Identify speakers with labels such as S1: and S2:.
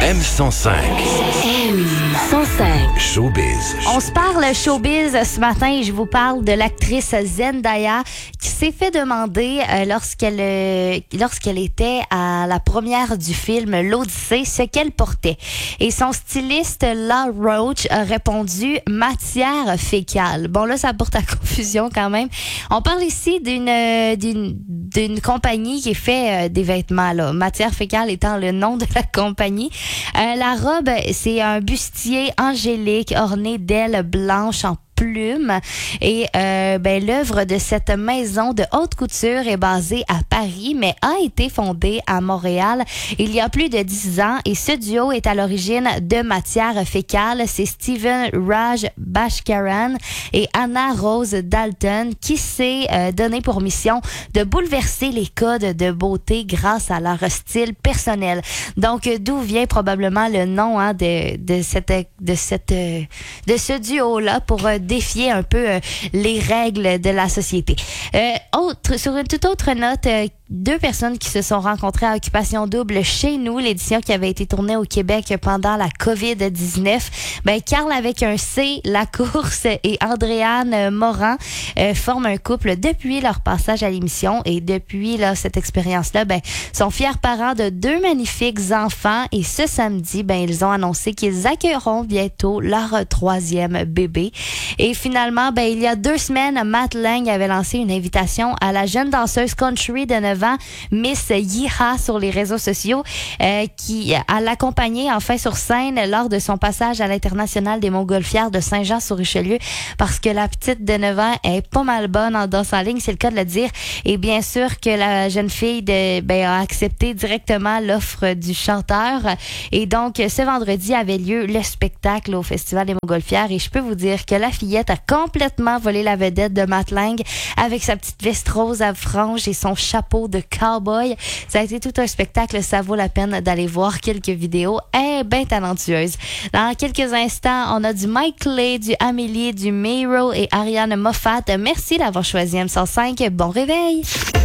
S1: M105.
S2: M105.
S1: Showbiz.
S3: On se parle showbiz ce matin et je vous parle de l'actrice Zendaya qui s'est fait demander lorsqu'elle était à la première du film L'Odyssée ce qu'elle portait. Et son styliste Law Roach a répondu matière fécale. Bon là, ça porte à confusion quand même. On parle ici d'une compagnie qui fait des vêtements là. Matière fécale étant le nom de la compagnie. La robe, c'est un bustier angélique orné d'ailes blanches en plume et l'œuvre de cette maison de haute couture est basée à Paris mais a été fondée à Montréal il y a plus de 10 ans et ce duo est à l'origine de matière fécale. C'est Steven Raj Bhaskaran et Anna Rose Dalton qui s'est donné pour mission de bouleverser les codes de beauté grâce à leur style personnel. Donc d'où vient probablement le nom de ce duo là pour défier un peu les règles de la société. Sur une toute autre note, deux personnes qui se sont rencontrées à Occupation Double chez nous, l'édition qui avait été tournée au Québec pendant la COVID-19. Carl avec un C, Lacourse et Andréane Morin forment un couple depuis leur passage à l'émission et depuis cette expérience-là, sont fiers parents de deux magnifiques enfants et ce samedi, ils ont annoncé qu'ils accueilleront bientôt leur 3e bébé. Et finalement, il y a 2 semaines, Matt Lang avait lancé une invitation à la jeune danseuse country de 9 ans, Miss Yeeha, sur les réseaux sociaux, qui a l'accompagné enfin sur scène lors de son passage à l'International des Montgolfières de Saint-Jean-sur-Richelieu, parce que la petite de 9 ans est pas mal bonne en danse en ligne, c'est le cas de le dire. Et bien sûr que la jeune fille a accepté directement l'offre du chanteur. Et donc, ce vendredi avait lieu le spectacle au Festival des Montgolfières et je peux vous dire que la fillette a complètement volé la vedette de Matt Lang avec sa petite veste rose à franges et son chapeau de cowboy. Ça a été tout un spectacle, ça vaut la peine d'aller voir quelques vidéos. Elle est bien talentueuse. Dans quelques instants, on a du Mike Clay, du Amélie, du Miro et Ariane Moffat. Merci d'avoir choisi M105. Bon réveil!